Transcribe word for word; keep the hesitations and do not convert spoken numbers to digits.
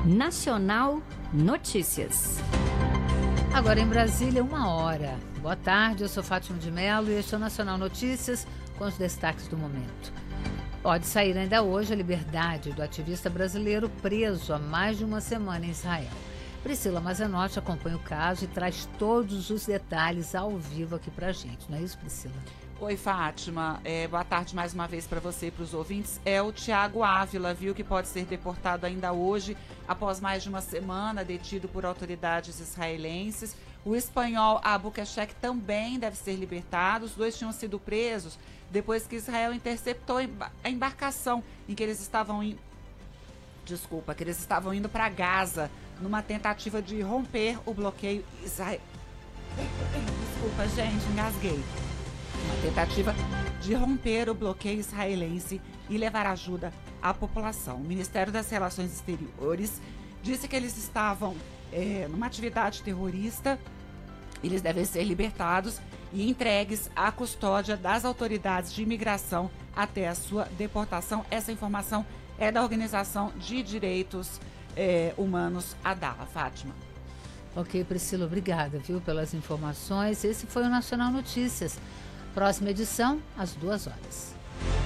Nacional Notícias. Agora em Brasília, uma hora. Boa tarde, eu sou Fátima de Mello e este é o Nacional Notícias com os destaques do momento. Pode sair ainda hoje a liberdade do ativista brasileiro preso há mais de uma semana em Israel. Priscila Mazenotti acompanha o caso e traz todos os detalhes ao vivo aqui pra gente. Não é isso, Priscila? Oi, Fátima. É, boa tarde mais uma vez para você e para os ouvintes. É o Thiago Ávila, viu, que pode ser deportado ainda hoje, após mais de uma semana detido por autoridades israelenses. O espanhol Abu Keshek também deve ser libertado. Os dois tinham sido presos depois que Israel interceptou a embarcação em que eles estavam indo. Desculpa, que eles estavam indo para Gaza, numa tentativa de romper o bloqueio israelense. Desculpa, gente, engasguei. Uma tentativa de romper o bloqueio israelense e levar ajuda à população. O Ministério das Relações Exteriores disse que eles estavam é, numa atividade terrorista. Eles devem ser libertados e entregues à custódia das autoridades de imigração até a sua deportação. Essa informação é da Organização de Direitos é, Humanos, a DALA. Fátima. Ok, Priscila, obrigada, viu, pelas informações. Esse foi o Nacional Notícias. Próxima edição, às duas horas.